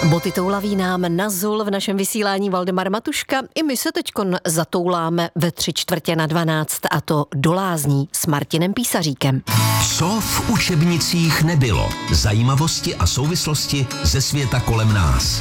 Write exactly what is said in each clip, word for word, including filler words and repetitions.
Boty toulaví nám na zul v našem vysílání Valdemar Matuška. I my se teďkon zatouláme ve tři čtvrtě na dvanáct, a to do lázní s Martinem Písaříkem. Co v učebnicích nebylo? Zajímavosti a souvislosti ze světa kolem nás.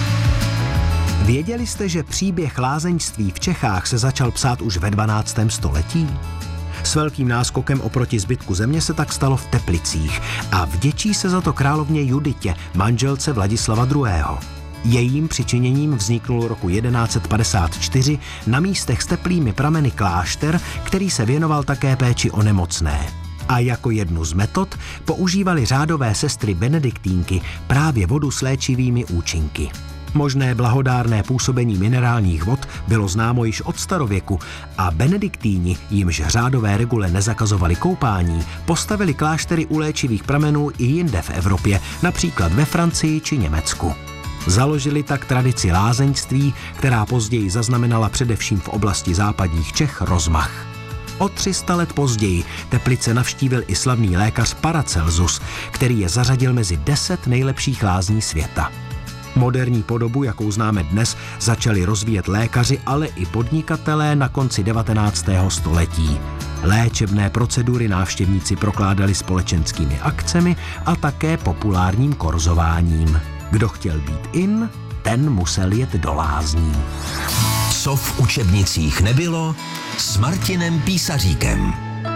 Věděli jste, že příběh lázeňství v Čechách se začal psát už ve dvanáctém století? S velkým náskokem oproti zbytku země se tak stalo v Teplicích a vděčí se za to královně Juditě, manželce Vladislava druhého. Jejím přičiněním vzniknul roku jedenáct set padesát čtyři na místech s teplými prameny klášter, který se věnoval také péči o nemocné. A jako jednu z metod používali řádové sestry benediktínky právě vodu s léčivými účinky. Možné blahodárné působení minerálních vod bylo známo již od starověku a benediktíni, jimž řádové regule nezakazovali koupání, postavili kláštery u léčivých pramenů i jinde v Evropě, například ve Francii či Německu. Založili tak tradici lázeňství, která později zaznamenala především v oblasti západních Čech rozmach. O tři sta let později Teplice navštívil i slavný lékař Paracelsus, který je zařadil mezi deset nejlepších lázní světa. Moderní podobu, jakou známe dnes, začali rozvíjet lékaři, ale i podnikatelé na konci devatenáctého století. Léčebné procedury návštěvníci prokládali společenskými akcemi a také populárním korzováním. Kdo chtěl být in, ten musel jet do lázní. Co v učebnicích nebylo? S Martinem Písaříkem.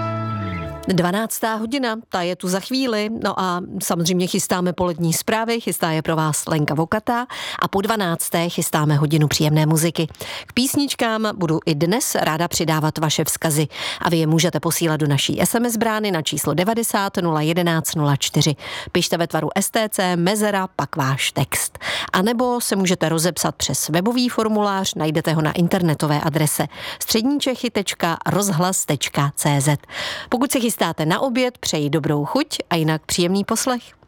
dvanáctá hodina, ta je tu za chvíli, no a samozřejmě chystáme polední zprávy, chystá je pro vás Lenka Vokatá a po dvanácté chystáme hodinu příjemné muziky. K písničkám budu i dnes ráda přidávat vaše vzkazy a vy je můžete posílat do naší es em es brány na číslo devadesát nula jedenáct nula čtyři. Pište ve tvaru es té cé, mezera, pak váš text. A nebo se můžete rozepsat přes webový formulář, najdete ho na internetové adrese středníčechy tečka rozhlas tečka cé zet. Pokud se chystáte na oběd, přeji dobrou chuť a jinak příjemný poslech.